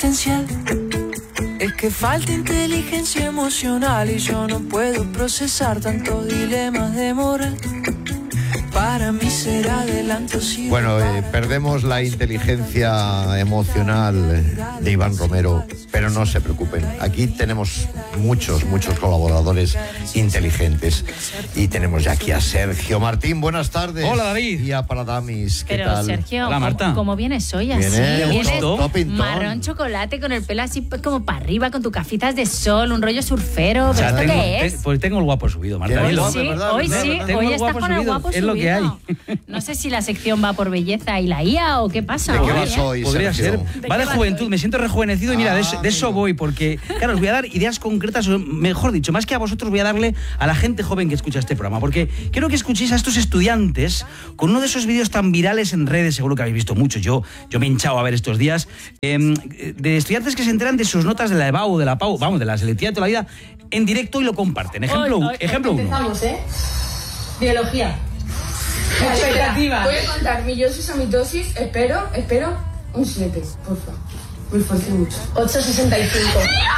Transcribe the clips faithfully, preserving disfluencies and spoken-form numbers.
Es que falta inteligencia emocional y yo no puedo procesar tantos dilemas de moral. Para mí será adelanto si... Bueno, eh, perdemos la inteligencia emocional de Iván Romero, pero no se preocupen. Aquí tenemos muchos, muchos colaboradores inteligentes. Y tenemos ya aquí a Sergio Martín. Buenas tardes. Hola, David. Y a Paradamis. ¿Qué Pero, tal? Sergio, Hola, Marta. ¿cómo, cómo vienes hoy así? Viene Vienes top in ton. marrón chocolate con el pelo así como para arriba, con tus gafitas de sol, un rollo surfero. O sea, ¿Pero esto tengo, qué te- es? pues tengo el guapo subido, Marta. Hoy dilo. Hoy sí, ¿verdad? hoy ¿verdad? sí, Tengo hoy el estás guapo con el subido, guapo es lo que subido. hay. No sé si la sección va por belleza y la I A o qué pasa. ¿De qué hoy, vas ¿eh? hoy, Podría ser. Sergio? Va de vas juventud, hoy? me siento rejuvenecido y mira, de, Ah, eso- de eso amigo. voy, porque, claro, os voy a dar ideas concretas, o mejor dicho, más que a vosotros voy a darle a la gente joven que escucha este programa, porque quiero que escuchéis a estos estudiantes con uno de esos vídeos tan virales en redes, seguro que habéis visto muchos, yo, yo me he hinchado a ver estos días, eh, de estudiantes que se enteran de sus notas de la EBAU, de la PAU, vamos, de la selectividad de toda la vida, en directo y lo comparten. Ejemplo, Hoy, hoy, ejemplo uno. Empezamos, ¿eh? Biología. Expectativa. Voy a contar meiosis a mitosis. Espero, espero. Un siete, por favor. Me esforcé mucho. ocho sesenta y cinco.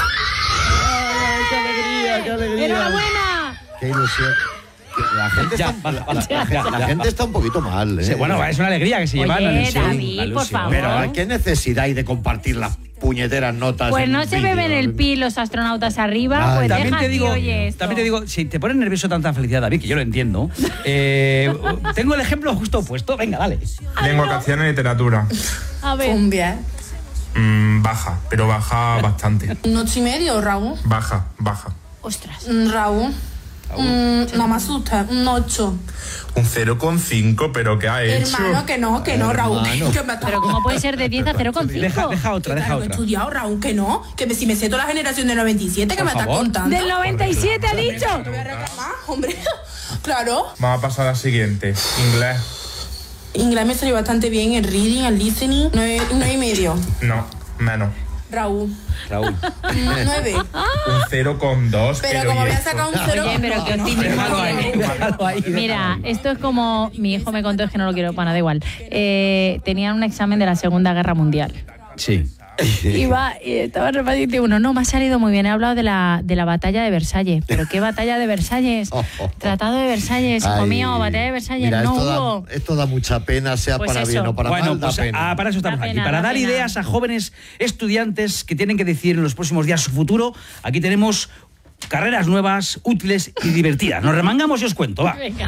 ¡Qué alegría, qué alegría! ¡Enhorabuena! ¡Qué ilusión! Que La gente, Ya, está, baja, la, baja, la- ya, la ya. gente está un poquito mal, ¿eh? Sí, bueno, es una alegría que se Oye, llevan la ilusión, David, la por ilusión. favor. Pero ¿qué necesidad hay de compartir las puñeteras notas? Pues en no un se vídeo? beben el pi los astronautas arriba, Ay, pues También deja te, aquí, digo, oye esto. también te digo, si te pone nervioso tanta felicidad, David, que yo lo entiendo, eh, tengo el ejemplo justo opuesto. Venga, dale. Lengua, castellano y literatura. A ver. Cumbia. Mm, baja, pero baja bastante. Un ocho y medio, Raúl. Baja, baja. Ostras. Mm, Raúl. Mm, no me asusta. Un ocho. Un cero coma cinco, pero ¿qué ha hecho? Hermano, que no, que no, Raúl. Hermano. Que me Pero ¿cómo puede ser de diez a cero coma Deja, cinco? deja otra, deja Claro, que he otra. estudiado, Raúl, que no. Que me- si me sé toda la generación de noventa y siete, que Por me estás favor. contando. Del noventa y siete ha dicho. Te voy a reclamar, hombre. Claro. Vamos a pasar a la siguiente. Inglés. Inglés me salió bastante bien. El reading, el listening. Nueve, nueve y medio. No, menos. Raúl. Raúl. Mm, Nueve. Un cero coma dos, Pero pero, como ¿y voy a esto? sacar un cero. Oye, pero qué optimismo Déjalo ahí, tienes. déjalo ahí. Mira, esto es como mi hijo me contó, es que no lo quiero, para nada igual. Eh, tenían un examen de la Segunda Guerra Mundial. Sí. Iba y estaba repitiendo uno, no, me ha salido muy bien, he hablado de la, de la batalla de Versalles. ¿Pero qué batalla de Versalles? Tratado de Versalles, hijo Ay, mío, batalla de Versalles, mira, no esto hubo. Da, esto da mucha pena, sea Pues para eso. bien o para Bueno, mal, da pues pena. ah, para eso estamos Da aquí, pena, para da dar pena. ideas a jóvenes estudiantes que tienen que decidir en los próximos días su futuro. Aquí tenemos carreras nuevas, útiles y divertidas. Nos remangamos y os cuento, va. Venga.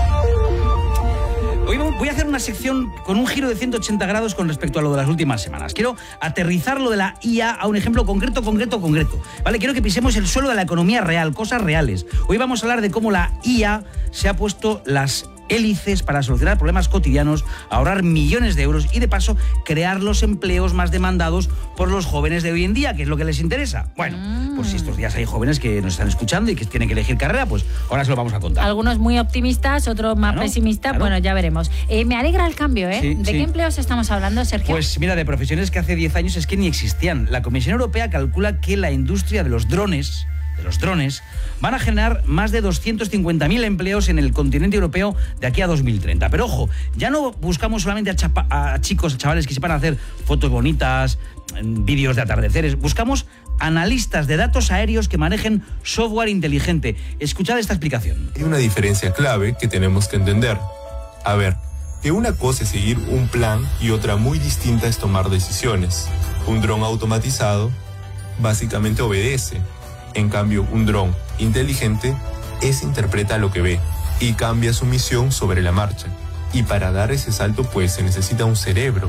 Hoy voy a hacer una sección con un giro de ciento ochenta grados con respecto a lo de las últimas semanas. Quiero aterrizar lo de la I A a un ejemplo concreto, concreto, concreto. ¿Vale? Quiero que pisemos el suelo de la economía real, cosas reales. Hoy vamos a hablar de cómo la I A se ha puesto las hélices para solucionar problemas cotidianos, ahorrar millones de euros y de paso crear los empleos más demandados por los jóvenes de hoy en día, que es lo que les interesa. Bueno, pues si estos días hay jóvenes que nos están escuchando y que tienen que elegir carrera, pues ahora se lo vamos a contar. Algunos muy optimistas, otros más Claro, pesimistas, claro. bueno, ya veremos. Eh, me alegra el cambio, ¿eh? Sí, ¿De sí. qué empleos estamos hablando, Sergio? Pues mira, de profesiones que hace diez años es que ni existían. La Comisión Europea calcula que la industria de los drones, de los drones, van a generar más de doscientos cincuenta mil empleos en el continente europeo de aquí a dos mil treinta. Pero ojo, ya no buscamos solamente a, chapa- a chicos, a chavales que sepan hacer fotos bonitas, mm, vídeos de atardeceres. Buscamos analistas de datos aéreos que manejen software inteligente. Escuchad esta explicación. Hay una diferencia clave que tenemos que entender. A ver, que una cosa es seguir un plan y otra muy distinta es tomar decisiones. Un dron automatizado básicamente obedece. En cambio, un dron inteligente es interpreta lo que ve y cambia su misión sobre la marcha. Y para dar ese salto pues se necesita un cerebro.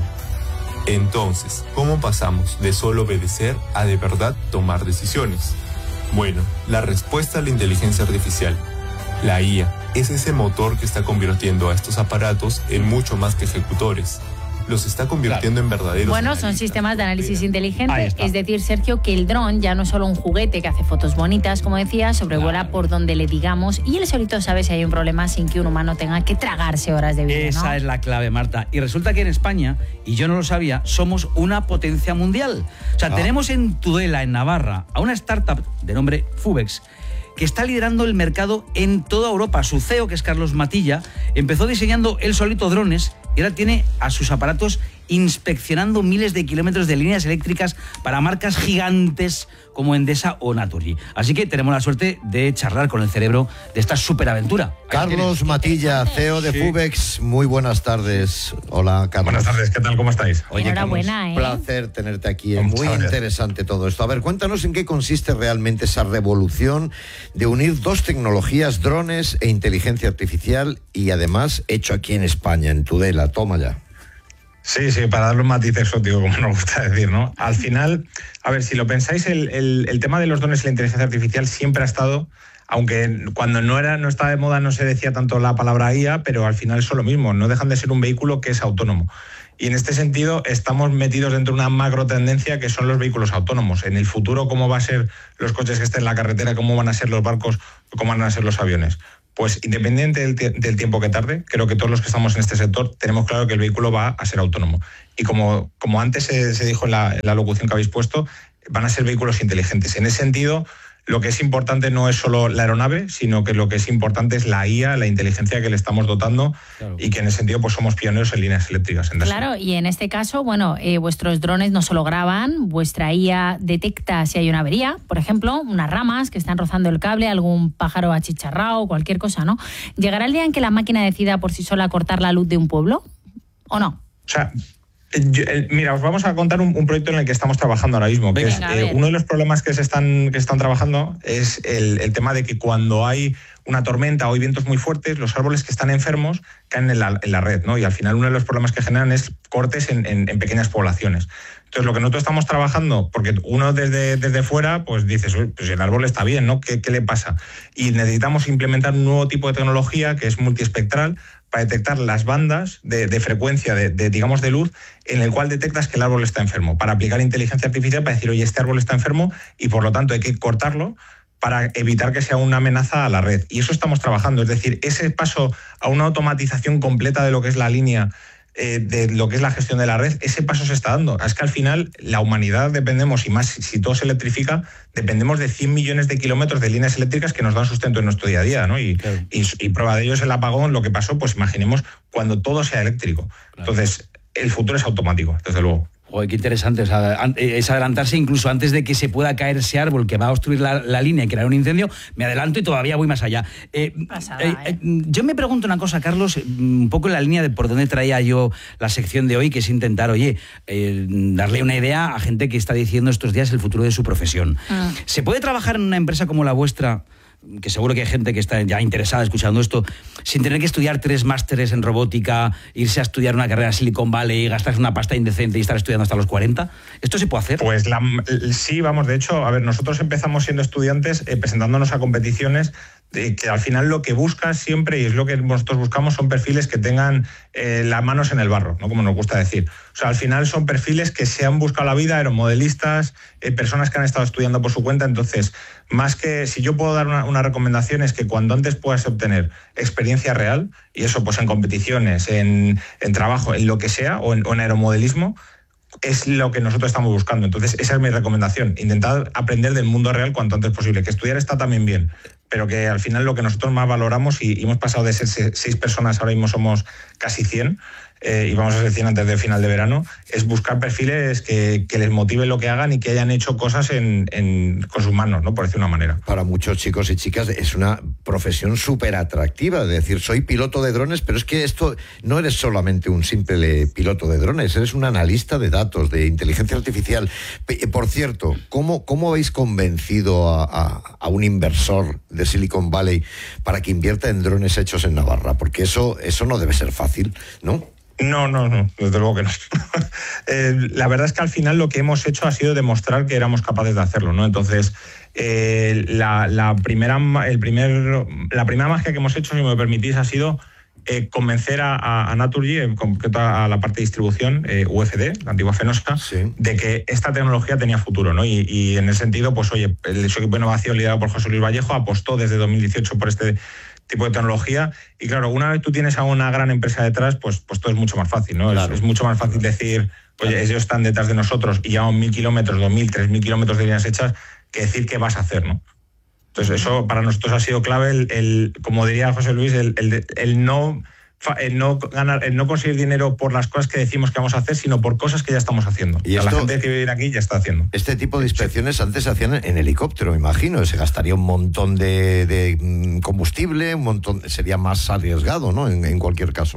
Entonces, ¿cómo pasamos de solo obedecer a de verdad tomar decisiones? Bueno, la respuesta a la inteligencia artificial. La I A es ese motor que está convirtiendo a estos aparatos en mucho más que ejecutores. Los está convirtiendo en verdaderos Bueno, son analistas. sistemas de análisis Ahí inteligente, está. es decir, Sergio, que el dron ya no es solo un juguete que hace fotos bonitas, como decía, sobrevuela Claro. por donde le digamos y él solito sabe si hay un problema sin que un humano tenga que tragarse horas de vídeo, Esa ¿no? es la clave, Marta. Y resulta que en España, y yo no lo sabía, somos una potencia mundial. O sea, Ah. tenemos en Tudela, en Navarra, a una startup de nombre Fubex, que está liderando el mercado en toda Europa. Su C E O, que es Carlos Matilla, empezó diseñando él solito drones y ahora tiene a sus aparatos inspeccionando miles de kilómetros de líneas eléctricas para marcas gigantes como Endesa o Naturgy. Así que tenemos la suerte de charlar con el cerebro de esta superaventura. Carlos Matilla, C E O de sí. Fubex, muy buenas tardes. Hola, Carlos. Buenas tardes, ¿qué tal? ¿Cómo estáis? Oye, enhorabuena, Un placer tenerte aquí, Muchas muy gracias. interesante todo esto. A ver, cuéntanos en qué consiste realmente esa revolución de unir dos tecnologías, drones e inteligencia artificial, y además hecho aquí en España, en Tudela. Toma ya. Sí, sí, para darle un matiz exótico, como nos gusta decir, ¿no? Al final, a ver, si lo pensáis, el, el, el tema de los drones y la inteligencia artificial siempre ha estado, aunque cuando no era no estaba de moda no se decía tanto la palabra I A, pero al final son lo mismo, no dejan de ser un vehículo que es autónomo. Y en este sentido estamos metidos dentro de una macro tendencia que son los vehículos autónomos. En el futuro, ¿cómo van a ser los coches que estén en la carretera? ¿Cómo van a ser los barcos? ¿Cómo van a ser los aviones? Pues independiente del, del tiempo que tarde, creo que todos los que estamos en este sector tenemos claro que el vehículo va a ser autónomo. Y como, como antes se, se dijo en la, en la locución que habéis puesto, van a ser vehículos inteligentes. En ese sentido, lo que es importante no es solo la aeronave, sino que lo que es importante es la I A, la inteligencia que le estamos dotando, claro. Y que en ese sentido pues somos pioneros en líneas eléctricas. En claro, y en este caso, bueno, eh, vuestros drones no solo graban, vuestra I A detecta si hay una avería, por ejemplo, unas ramas que están rozando el cable, algún pájaro achicharrado, cualquier cosa, ¿no? ¿Llegará el día en que la máquina decida por sí sola cortar la luz de un pueblo o no? O sea... Yo, eh, mira, os vamos a contar un, un proyecto en el que estamos trabajando ahora mismo, que Venga, es eh, uno de los problemas que se están, que están trabajando es el, el tema de que cuando hay una tormenta o hay vientos muy fuertes, los árboles que están enfermos caen en la, en la red, ¿no? Y al final uno de los problemas que generan es cortes en, en, en pequeñas poblaciones. Entonces, lo que nosotros estamos trabajando, porque uno desde, desde fuera, pues dices, pues el árbol está bien, ¿no? ¿Qué, qué le pasa? Y necesitamos implementar un nuevo tipo de tecnología que es multiespectral para detectar las bandas de, de frecuencia, de, de, digamos, de luz, en el cual detectas que el árbol está enfermo, para aplicar inteligencia artificial para decir, oye, este árbol está enfermo y por lo tanto hay que cortarlo para evitar que sea una amenaza a la red. Y eso estamos trabajando, es decir, ese paso a una automatización completa de lo que es la línea, eh, de lo que es la gestión de la red, ese paso se está dando. Es que al final la humanidad dependemos, y más si todo se electrifica, dependemos de cien millones de kilómetros de líneas eléctricas que nos dan sustento en nuestro día a día, ¿no? Y, claro. y, y prueba de ello es el apagón, lo que pasó, pues imaginemos cuando todo sea eléctrico. Claro. Entonces, el futuro es automático, desde luego. Joder, qué interesante. O sea, es adelantarse incluso antes de que se pueda caer ese árbol que va a obstruir la, la línea y crear un incendio. Me adelanto y todavía voy más allá. Eh, Pasada, eh, eh. Yo me pregunto una cosa, Carlos, un poco en la línea de por dónde traía yo la sección de hoy, que es intentar, oye, eh, darle una idea a gente que está diciendo estos días el futuro de su profesión. Ah. ¿Se puede trabajar en una empresa como la vuestra, que seguro que hay gente que está ya interesada escuchando esto, sin tener que estudiar tres másteres en robótica, irse a estudiar una carrera en Silicon Valley y gastarse una pasta indecente y estar estudiando hasta los cuarenta? ¿Esto se puede hacer? Pues la, sí, vamos, de hecho, a ver, nosotros empezamos siendo estudiantes eh, presentándonos a competiciones de que al final lo que buscas siempre, y es lo que nosotros buscamos, son perfiles que tengan eh, las manos en el barro, ¿no? Como nos gusta decir. O sea, al final son perfiles que se han buscado la vida, aeromodelistas, eh, personas que han estado estudiando por su cuenta. Entonces, más que si yo puedo dar una, una recomendación, es que cuando antes puedas obtener experiencia real, y eso pues en competiciones, en, en trabajo, en lo que sea, o en, o en aeromodelismo, es lo que nosotros estamos buscando. Entonces, esa es mi recomendación. Intentar aprender del mundo real cuanto antes posible. Que estudiar está también bien, pero que al final lo que nosotros más valoramos, y hemos pasado de ser seis personas, ahora mismo somos casi cien, eh, y vamos a ser cien antes del final de verano, es buscar perfiles que, que les motive lo que hagan y que hayan hecho cosas en, en, con sus manos, ¿no? Por decir una manera. Para muchos chicos y chicas es una profesión súper atractiva, es decir, soy piloto de drones, pero es que esto no eres solamente un simple piloto de drones, eres un analista de datos, de inteligencia artificial. Por cierto, ¿cómo, cómo habéis convencido a, a, a un inversor de Silicon Valley para que invierta en drones hechos en Navarra? Porque eso, eso no debe ser fácil, ¿no? No, no, no, desde luego que no. eh, la verdad es que al final lo que hemos hecho ha sido demostrar que éramos capaces de hacerlo, ¿no? Entonces, eh, la, la, primera, el primer, la primera magia que hemos hecho, si me permitís, ha sido eh, convencer a, a, a Naturgy, en concreto a la parte de distribución, eh, U F D, la antigua Fenosa, sí, de que esta tecnología tenía futuro, ¿no? Y, y en ese sentido, pues oye, el su equipo de innovación liderado por José Luis Vallejo apostó desde dos mil dieciocho por este tipo de tecnología, y claro, una vez tú tienes a una gran empresa detrás, pues, pues todo es mucho más fácil, ¿no? Claro. Es, es mucho más fácil decir, oye, claro, ellos están detrás de nosotros y llevamos mil kilómetros, dos mil, tres mil kilómetros de líneas hechas, que decir qué vas a hacer, ¿no? Entonces eso para nosotros ha sido clave, el, el como diría José Luis, el, el, el no el no ganar, el no conseguir dinero por las cosas que decimos que vamos a hacer, sino por cosas que ya estamos haciendo. Y esto, la gente que vive aquí ya está haciendo. Este tipo de inspecciones antes se hacían en helicóptero, me imagino. Se gastaría un montón de, de combustible, un montón, sería más arriesgado, ¿no? En, en cualquier caso.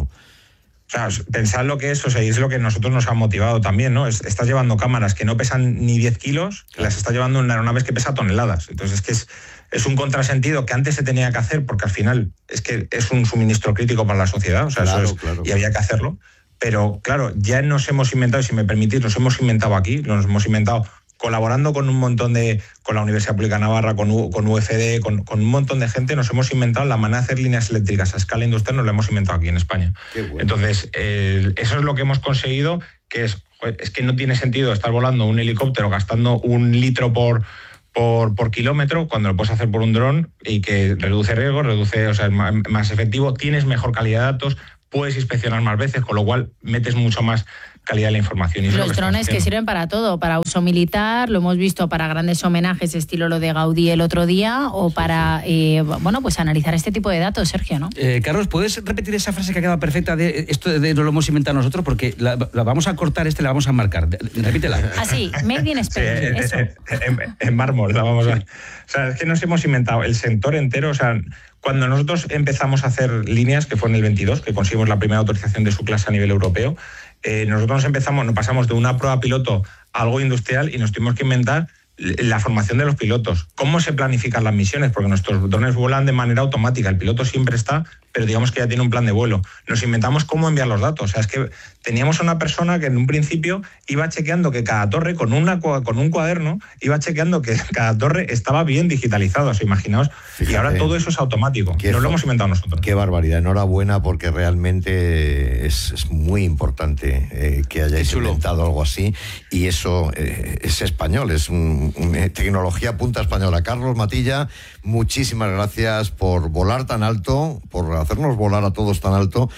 O sea, pensad lo que es, o sea, y es lo que nosotros nos ha motivado también, ¿no? Es, estás llevando cámaras que no pesan ni diez kilos, que las estás llevando en una aeronave que pesa toneladas. Entonces es que es, es un contrasentido que antes se tenía que hacer, porque al final es que es un suministro crítico para la sociedad, o sea, claro, eso es, claro, y había que hacerlo. Pero claro, ya nos hemos inventado, y si me permitís, nos hemos inventado aquí, nos hemos inventado colaborando con un montón de, con la Universidad Pública de Navarra, con, U, con U F D, con, con un montón de gente, nos hemos inventado la manera de hacer líneas eléctricas a escala industrial, nos la hemos inventado aquí en España. Bueno. Entonces, eh, eso es lo que hemos conseguido, que es, es que no tiene sentido estar volando un helicóptero gastando un litro por, por, por kilómetro, cuando lo puedes hacer por un dron y que reduce riesgos, reduce, o sea, es más, más efectivo, tienes mejor calidad de datos, puedes inspeccionar más veces, con lo cual metes mucho más calidad de la información. Y los drones que sirven para todo, para uso militar, lo hemos visto para grandes homenajes, estilo lo de Gaudí el otro día, o para, eh, bueno, pues analizar este tipo de datos, Sergio, ¿no? Eh, Carlos, ¿puedes repetir esa frase que acaba perfecta de esto de, de no lo hemos inventado nosotros? Porque la, la vamos a cortar, este la vamos a marcar. Repítela. Así, made in Spain, sí, eso. En, en, en mármol, la vamos a... O sea, es que nos hemos inventado el sector entero, o sea... Cuando nosotros empezamos a hacer líneas, que fue en el veintidós, que conseguimos la primera autorización de su clase a nivel europeo, eh, nosotros nos empezamos, nos pasamos de una prueba piloto a algo industrial y nos tuvimos que inventar la formación de los pilotos, cómo se planifican las misiones, porque nuestros drones vuelan de manera automática, el piloto siempre está, pero digamos que ya tiene un plan de vuelo. Nos inventamos cómo enviar los datos, o sea, es que teníamos a una persona que en un principio iba chequeando que cada torre, con, una, con un cuaderno, iba chequeando que cada torre estaba bien digitalizada, o sea, imaginaos, fíjate, y ahora todo eso es automático, nos lo hemos inventado nosotros. Qué barbaridad, enhorabuena, porque realmente es, es muy importante eh, que hayáis inventado algo así, y eso eh, es español, es un tecnología punta española. Carlos Matilla, muchísimas gracias por volar tan alto, por hacernos volar a todos tan alto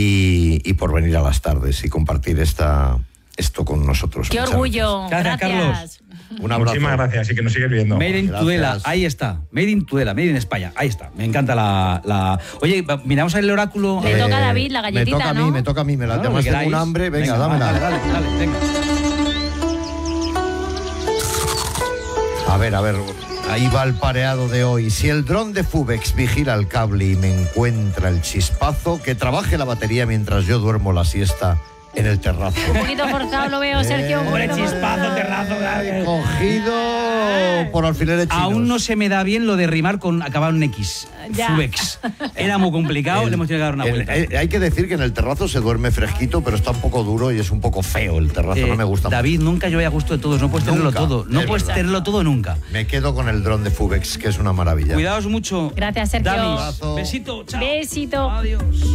y, y por venir a las tardes y compartir esta, esto con nosotros. ¡Qué Muchas orgullo! Gracias, Gracias, Carlos. Un abrazo. Muchísimas gracias y que nos sigues viendo. Made in Gracias. Tudela, ahí está. Made in Tudela, Made in España, ahí está. Me encanta la... la... Oye, miramos el oráculo. Le toca a David la galletita, me toca ¿no? a mí, me toca a mí, me la No, además lo que tengo un queráis. hambre, venga, Venga, dámela. Dale, dale, dale, venga. A ver, a ver, ahí va el pareado de hoy. Si el dron de Fubex vigila el cable y me encuentra el chispazo, que trabaje la batería mientras yo duermo la siesta en el terrazo. Un poquito forzado lo veo, Sergio. Un Hombre, poquito chispazo, forzado. terrazo, dale. Cogido por alfileres chinos. Aún no se me da bien lo de rimar con acabar en X. Ya. Fubex. Era muy complicado, El- le hemos tenido que dar una el- vuelta. el- hay que decir que en el terrazo se duerme fresquito, pero está un poco duro y es un poco feo el terrazo, Eh, no me gusta David, nunca yo voy a gusto de todos, no puedes tenerlo Nunca, todo. No es puedes verdad. tenerlo todo nunca. mucho. Me quedo con el dron de Fubex, que es una maravilla. Cuidaos mucho. Gracias, Sergio. Damis, Abrazo. besito, chao. Besito. Adiós.